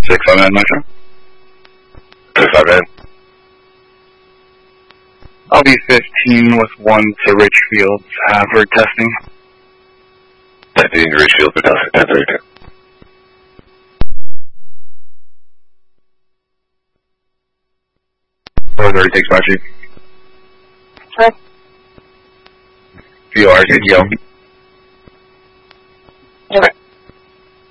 659 Metro. 659. I'll be 15 with 1 to Richfield for testing. 15 to Richfield for testing. 1032. Already takes my sheet. Huh? VOR, yo. Okay.